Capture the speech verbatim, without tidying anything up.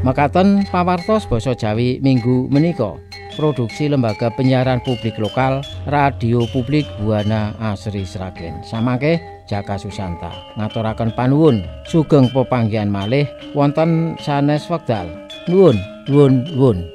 Mekaten pawartos basa Jawi minggu menika. Produksi Lembaga Penyiaran Publik Lokal Radio Publik Buana Asri Sragen. Samangke Jaka Susanta ngaturaken panuwun sugeng pepanggihan malih wonten sanes wekdal. Nuwun, nuwun, nuwun.